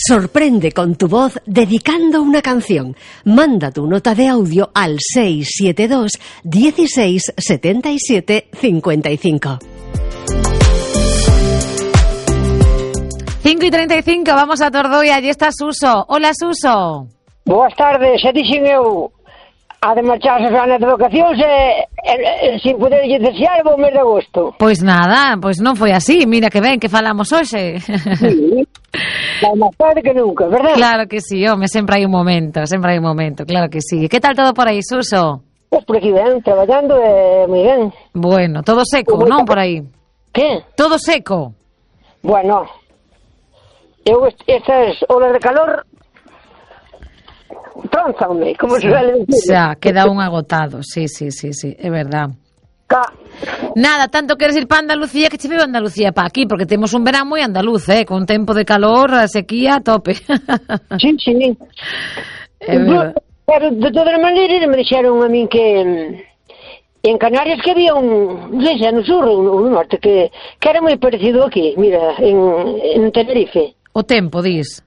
Sorprende con tu voz dedicando una canción. Manda tu nota de audio al 672 16 77 55. 5:35, vamos a Tordoia, allí está Suso. Hola, Suso. Boas tardes, xa dixen eu a de marcharse a anos de vacacións sin poder desear o mes de agosto. Pois nada, pois non foi así, mira que ben que falamos hoxe. Sí, máis tarde que nunca, verdad? Claro que sí, home, sempre hai un momento, claro que sí. Que tal todo por aí, Suso? Pois por aquí ben, traballando moi ben. Bueno, todo seco, non por aí? Que? Todo seco? Bueno, eu estas olas de calor tronzanme, como se suele decir. Xa, queda un agotado, sí, é verdad. Nada, tanto queres ir para Andalucía que che veo Andalucía para aquí, porque temos un verán moi andaluz, con tempo de calor, a sequía a tope. Sí. É verdad. Pero de todas as maneiras me dixeron a min que en Canarias que había non sei se no sur ou no norte que era moi parecido aquí, mira, en Tenerife. O tempo, dis?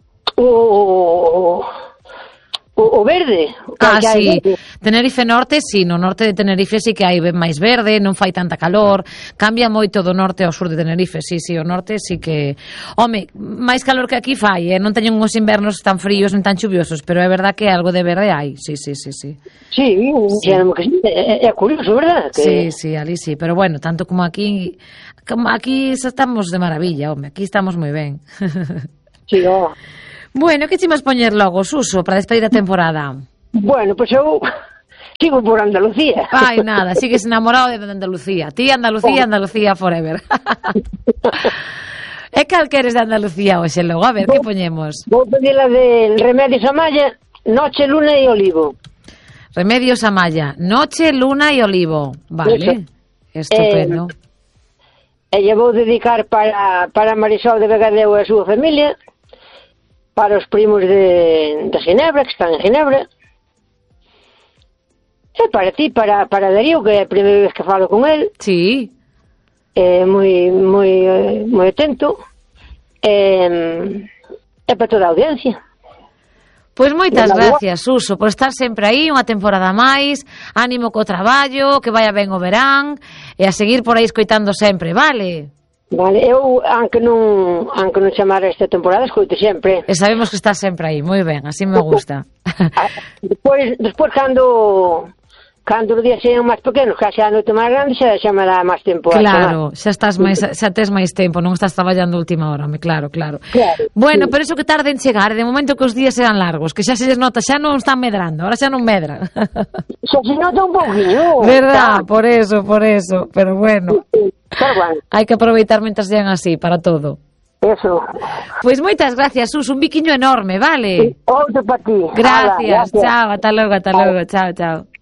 O verde. Sí, Tenerife Norte, sí, no norte de Tenerife sí que hai máis verde, non fai tanta calor, cambia moito do norte ao sur de Tenerife, sí, o norte sí que... Home, máis calor que aquí fai, non teñen uns invernos tan fríos nen tan chuviosos, pero é verdad que algo de verde hai, sí. Sí, é curioso, verdad? Sí, ali sí, pero bueno, tanto como aquí estamos de maravilla, home, aquí estamos moi ben. Sí, ó. Bueno, que te imos poñer logo, Suso, para despedir a temporada? Bueno, pois eu sigo por Andalucía. Ai, nada, sigues enamorado de Andalucía. Ti, Andalucía forever. E cal queres de Andalucía hoxe logo? A ver, que poñemos? Vou pedir la de Remedios Amaya, Noche, Luna e Olivo. Remedios Amaya, Noche, Luna e Olivo. Vale, estupendo. E lle vou dedicar para Marisol de Vegadeo e a súa familia, para os primos de Ginebra, que están en Ginebra, e para ti, para Darío, que é a primeira vez que falo con el. Sí. Moi atento, e para toda a audiencia. Pois moitas gracias, Suso, por estar sempre aí, unha temporada máis, ánimo co traballo, que vaya ben o verán, e a seguir por aí escoitando sempre, vale? Vale, eu, aunque non chamara esta temporada, escoito sempre. E sabemos que estás sempre aí, moi ben, así me gusta. Despois cando os días sean máis pequenos, que xa a noite máis grande, xa me dá máis tempo. Claro, xa tes máis tempo, non estás traballando a última hora, claro. Bueno, pero eso que tarde en chegar, de momento que os días serán largos, que xa se les nota, xa non están medrando, ahora xa non medran. Xa se nota un pouquinho. Verdad, por eso, pero bueno. Hai que aproveitar mentras llegan así, para todo. Eso. Pois moitas gracias, Sus, un biquiño enorme, vale? Outro para ti. Gracias, chao, ata logo, chao.